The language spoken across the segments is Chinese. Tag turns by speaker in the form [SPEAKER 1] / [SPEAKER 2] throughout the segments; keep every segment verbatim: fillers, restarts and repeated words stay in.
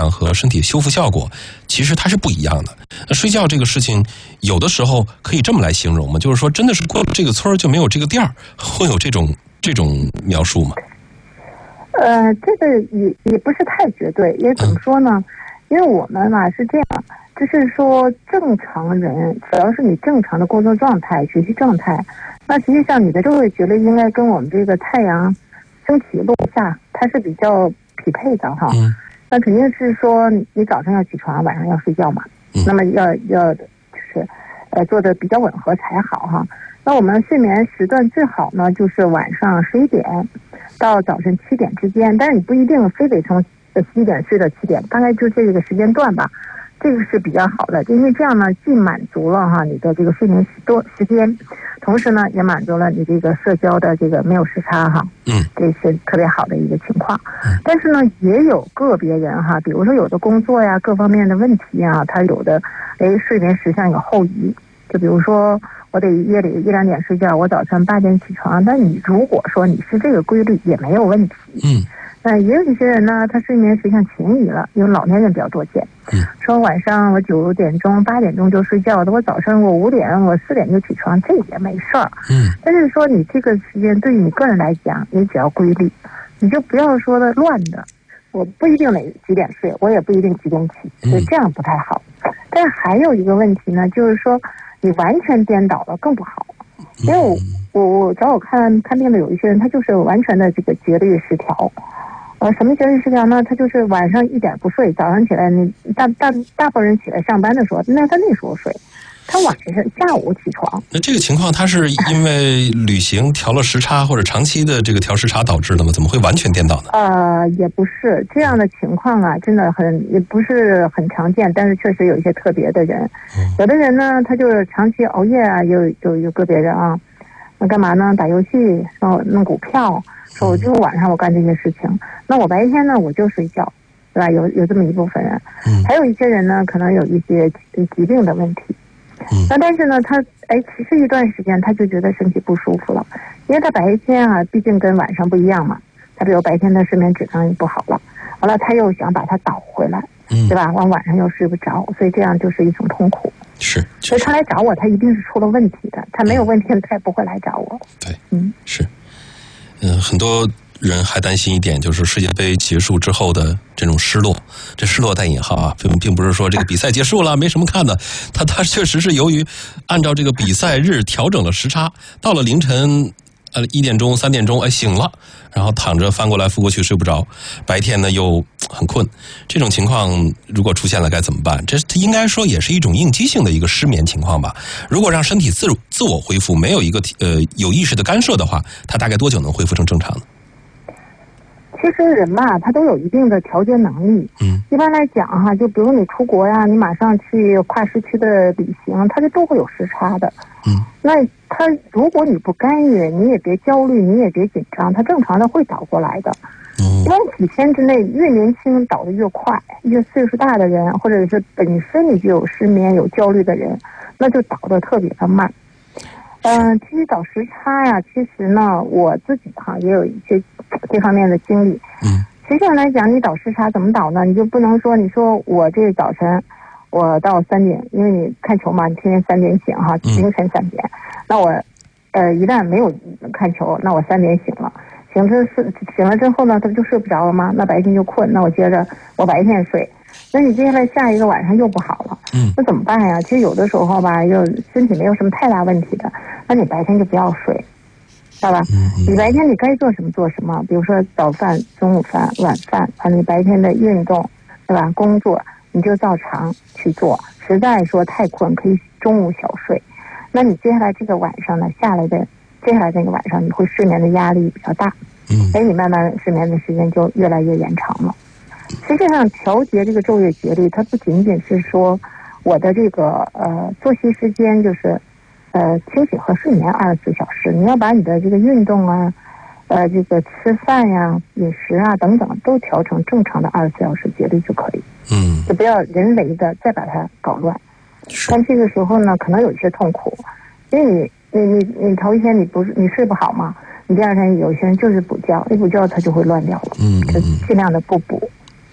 [SPEAKER 1] 量和身体修复效果，其实它是不一样的。那睡觉这个事情，有的时候可以这么来形容吗？就是说，真的是过了这个村就没有这个店儿，会有这种这种描述吗？
[SPEAKER 2] 呃，这个也也不是太绝对，也怎么说呢？嗯、因为我们嘛是这样，就是说正常人，只要是你正常的工作状态、学习状态，那实际上你的昼夜节律应该跟我们这个太阳升起落下，它是比较匹配的哈。嗯、那肯定是说你早上要起床，晚上要睡觉嘛。嗯、那么要要就是呃做的比较吻合才好哈。那我们睡眠时段最好呢，就是晚上十一点到早晨七点之间，但是你不一定非得从十一点睡到七点，大概就这个时间段吧，这个是比较好的，因为这样呢，既满足了哈你的这个睡眠时多时间，同时呢也满足了你这个社交的这个没有时差哈，嗯，这是特别好的一个情况。但是呢，也有个别人哈，比如说有的工作呀各方面的问题啊，他有的哎睡眠时相有后移，就比如说我得夜里一两点睡觉，我早晨八点起床。但你如果说你是这个规律也没有问题。嗯。那也有一些人呢，他睡眠实际上前移了，因为老年人比较多见。嗯。说晚上我九点钟、八点钟就睡觉的，我早上我五点、我四点就起床，这也没事儿。嗯。但是说你这个时间对于你个人来讲，你只要规律，你就不要说的乱的。我不一定哪几点睡，我也不一定几点起，所以这样不太好。嗯、但是还有一个问题呢，就是说。你完全颠倒了更不好，因为我我我找我看看病的有一些人，他就是完全的这个节律失调。呃，什么节律失调呢？他就是晚上一点不睡，早上起来你大大大部分人起来上班的时候，那他那时候睡，他晚上下午起床。
[SPEAKER 1] 那这个情况，他是因为旅行调了时差，或者长期的这个调时差导致的吗？怎么会完全颠倒呢？
[SPEAKER 2] 呃，也不是这样的情况啊，真的很也不是很常见，但是确实有一些特别的人。嗯、有的人呢，他就是长期熬夜啊，有有有个别人啊，那干嘛呢？打游戏，然后弄股票，说我就晚上我干这些事情，嗯、那我白天呢我就睡觉，对吧？有有这么一部分人，嗯、还有一些人呢，可能有一些疾病的问题。嗯、那但是呢，他哎，其实一段时间他就觉得身体不舒服了，因为他白天啊，毕竟跟晚上不一样嘛。他比如白天的睡眠质量也不好了，完了他又想把它倒回来，嗯、对吧？完晚上又睡不着，所以这样就是一种痛苦。
[SPEAKER 1] 是，
[SPEAKER 2] 所以他来找我，他一定是出了问题的。他没有问题，他也不会来找我。
[SPEAKER 1] 对，嗯，是，嗯、呃，很多人还担心一点，就是世界杯结束之后的这种失落，这失落带引号啊，并并不是说这个比赛结束了没什么看的，他他确实是由于按照这个比赛日调整了时差，到了凌晨呃一点钟、三点钟，哎醒了，然后躺着翻过来覆过去睡不着，白天呢又很困，这种情况如果出现了该怎么办？这应该说也是一种应激性的一个失眠情况吧。如果让身体自自我恢复，没有一个呃有意识的干涉的话，它大概多久能恢复成正常呢？
[SPEAKER 2] 其实人嘛，他都有一定的调节能力。嗯，一般来讲哈，就比如你出国呀，你马上去跨时区的旅行，它是都会有时差的。嗯，那他如果你不干预，你也别焦虑，你也别紧张，他正常的会倒过来的。嗯，因为几天之内，越年轻倒得越快，越岁数大的人，或者是本身你就有失眠、有焦虑的人，那就倒得特别的慢。嗯、呃，其实倒时差呀，其实呢，我自己哈也有一些这方面的经历。嗯，实际上来讲，你倒时差怎么倒呢？你就不能说你说我这早晨我到三点，因为你看球嘛，你天天三点醒哈，凌晨三点，那我呃一旦没有看球，那我三点醒了，醒了是醒了之后呢，他不就睡不着了吗？那白天就困，那我接着我白天睡。那你接下来下一个晚上又不好了，嗯，那怎么办呀？其实有的时候吧，又身体没有什么太大问题的，那你白天就不要睡，知道吧？嗯嗯、你白天你该做什么做什么，比如说早饭、中午饭、晚饭，啊，你白天的运动，对吧？工作你就照常去做，实在说太困可以中午小睡。那你接下来这个晚上呢，下来的接下来这个晚上你会睡眠的压力比较大，嗯，哎，你慢慢睡眠的时间就越来越延长了。实际上，调节这个昼夜节律，它不仅仅是说我的这个呃作息时间，就是呃清醒和睡眠二十四小时，你要把你的这个运动啊、呃这个吃饭呀、饮食啊等等都调成正常的二十四小时节律就可以。嗯，就不要人为的再把它搞乱。但这个时候呢，可能有一些痛苦，因为你你你你头一天你不是你睡不好嘛，你第二天有些人就是补觉，一补觉它就会乱掉了。嗯，就尽量的不补。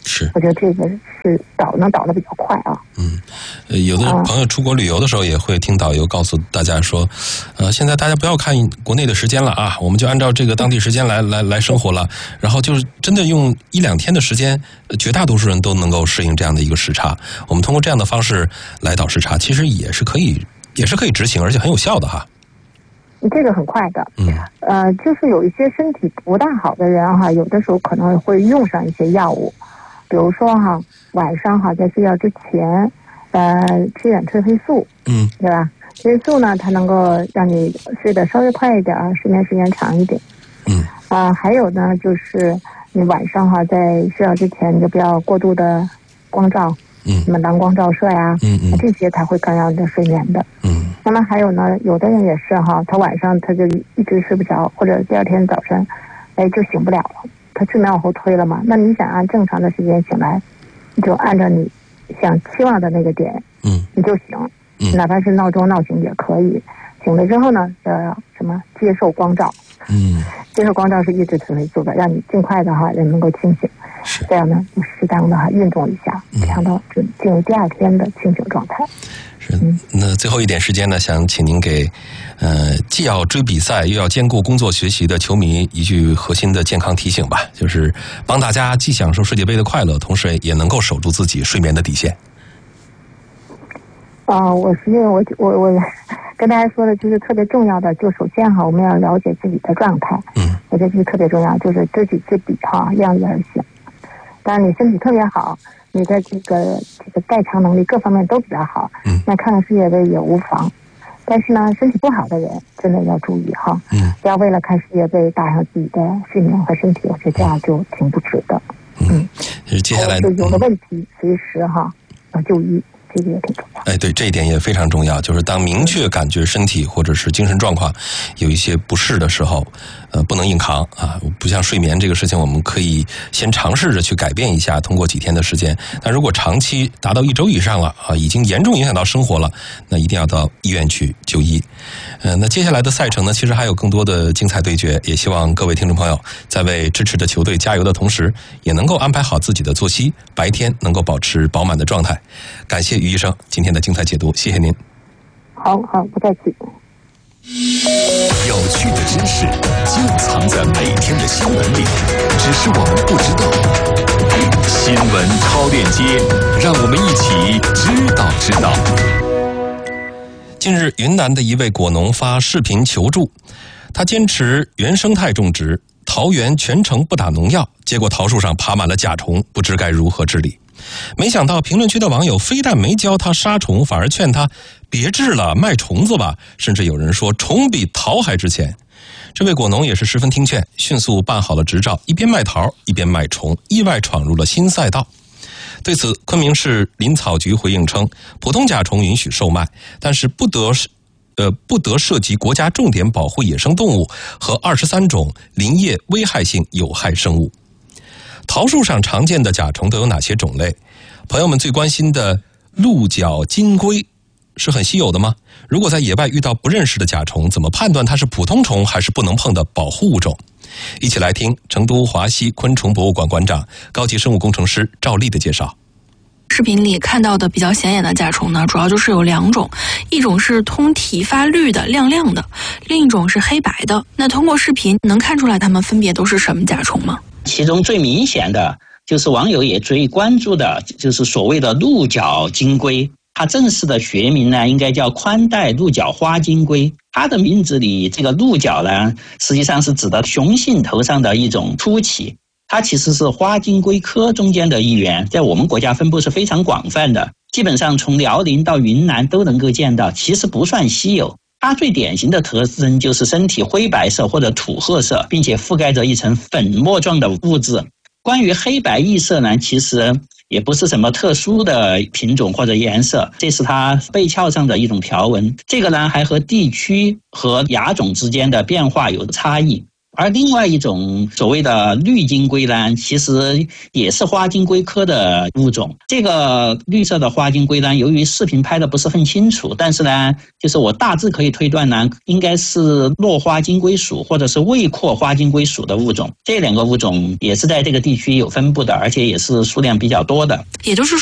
[SPEAKER 1] 是，
[SPEAKER 2] 我觉得这个是导能导的比较快啊。
[SPEAKER 1] 嗯，呃，有的朋友出国旅游的时候也会听导游告诉大家说，呃，现在大家不要看国内的时间了啊，我们就按照这个当地时间来来来生活了。然后就是真的用一两天的时间，绝大多数人都能够适应这样的一个时差。我们通过这样的方式来导时差，其实也是可以，也是可以执行，而且很有效的哈。
[SPEAKER 2] 这个很快的，
[SPEAKER 1] 嗯，
[SPEAKER 2] 呃，就是有一些身体不大好的人哈，有的时候可能会用上一些药物，比如说哈，晚上哈在睡觉之前，呃，吃点褪黑素，
[SPEAKER 1] 嗯，
[SPEAKER 2] 对吧？褪黑素呢，它能够让你睡得稍微快一点，睡眠时间长一点。
[SPEAKER 1] 嗯，
[SPEAKER 2] 啊、呃，还有呢，就是你晚上哈在睡觉之前，你就不要过度的光照，
[SPEAKER 1] 嗯，
[SPEAKER 2] 什么蓝光照射呀，
[SPEAKER 1] 嗯嗯，
[SPEAKER 2] 这些它会干扰你的睡眠的。
[SPEAKER 1] 嗯。
[SPEAKER 2] 那么还有呢，有的人也是哈，他晚上他就一直睡不着，或者第二天早晨，哎就醒不了了，他睡眠往后推了嘛。那你想按正常的时间醒来，你就按照你想期望的那个点，
[SPEAKER 1] 嗯，
[SPEAKER 2] 你就醒，
[SPEAKER 1] 嗯，
[SPEAKER 2] 哪怕是闹钟闹醒也可以。醒了之后呢，呃，什么接受光照，
[SPEAKER 1] 嗯，
[SPEAKER 2] 接受光照是抑制褪黑素的，让你尽快的哈人能够清醒。
[SPEAKER 1] 是
[SPEAKER 2] 这样呢，就适当的哈运动一下，这样的就进入第二天的清醒状态。
[SPEAKER 1] 是，那最后一点时间呢，想请您给，呃，既要追比赛又要兼顾工作学习的球迷一句核心的健康提醒吧，就是帮大家既享受世界杯的快乐，同时也能够守住自己睡眠的底线。
[SPEAKER 2] 啊、呃，我实际我我我跟大家说的就是特别重要的，就首先哈，我们要了解自己的状态，
[SPEAKER 1] 嗯，
[SPEAKER 2] 我觉得这是特别重要，就是知己知彼哈，量力而行。当然你身体特别好，你的这个这个代偿能力各方面都比较好，
[SPEAKER 1] 嗯，
[SPEAKER 2] 那看看世界杯也无妨。但是呢，身体不好的人真的要注意哈，
[SPEAKER 1] 嗯，不
[SPEAKER 2] 要为了看世界杯打上自己的睡眠和身体，我觉得这样就挺不值的。
[SPEAKER 1] 嗯，嗯接下来
[SPEAKER 2] 就有了问题随时哈要就医。这个也挺重要。
[SPEAKER 1] 哎，对，这一点也非常重要。就是当明确感觉身体或者是精神状况有一些不适的时候，呃，不能硬扛啊。不像睡眠这个事情，我们可以先尝试着去改变一下，通过几天的时间。但如果长期达到一周以上了啊，已经严重影响到生活了，那一定要到医院去就医。呃，那接下来的赛程呢，其实还有更多的精彩对决，也希望各位听众朋友在为支持着球队加油的同时，也能够安排好自己的作息，白天能够保持饱满的状态。感谢于医生今天的精彩解读，谢谢您。
[SPEAKER 2] 好好，不客气。
[SPEAKER 3] 有趣的知识就藏在每天的新闻里，只是我们不知道。新闻超链接，让我们一起知道知道。
[SPEAKER 1] 近日，云南的一位果农发视频求助，他坚持原生态种植，桃园全程不打农药，结果桃树上爬满了甲虫，不知该如何治理。没想到评论区的网友非但没教他杀虫，反而劝他别治了，卖虫子吧，甚至有人说虫比桃还值钱。这位果农也是十分听劝，迅速办好了执照，一边卖桃一边卖虫，意外闯入了新赛道。对此，昆明市林草局回应称，普通甲虫允许售卖，但是不得呃不得涉及国家重点保护野生动物和二十三种林业危害性有害生物。桃树上常见的甲虫都有哪些种类？朋友们最关心的鹿角金龟是很稀有的吗？如果在野外遇到不认识的甲虫，怎么判断它是普通虫还是不能碰的保护物种？一起来听成都华西昆虫博物馆馆长、高级生物工程师赵丽的介绍。
[SPEAKER 4] 视频里看到的比较显眼的甲虫呢，主要就是有两种，一种是通体发绿的亮亮的，另一种是黑白的。那通过视频能看出来它们分别都是什么甲虫吗？
[SPEAKER 5] 其中最明显的就是网友也最关注的，就是所谓的鹿角金龟。它正式的学名呢，应该叫宽带鹿角花金龟。它的名字里这个鹿角呢，实际上是指的雄性头上的一种突起。它其实是花金龟科中间的一员，在我们国家分布是非常广泛的，基本上从辽宁到云南都能够见到，其实不算稀有。它最典型的特征就是身体灰白色或者土褐色，并且覆盖着一层粉末状的物质。关于黑白异色呢，其实也不是什么特殊的品种或者颜色，这是它背鞘上的一种条纹。这个呢，还和地区和亚种之间的变化有差异。 而另外一种所谓的绿金龟呢，其实也是花金龟科的物种。这个绿色的花金龟呢，由于视频拍的不是很清楚，但是呢，就是我大致可以推断呢，应该是落花金龟属或者是未阔花金龟属的物种。这两个物种也是在这个地区有分布的，而且也是数量比较多的。
[SPEAKER 4] 也就是